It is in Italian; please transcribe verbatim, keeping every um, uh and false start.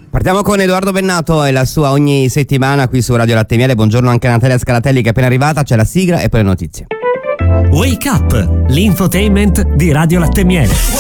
Partiamo con Edoardo Bennato e la sua ogni settimana qui su Radio Latte e Miele. Buongiorno anche a Natalia Scaratelli che è appena arrivata, c'è la sigla e poi le notizie. Wake Up, l'infotainment di Radio Latte e Miele.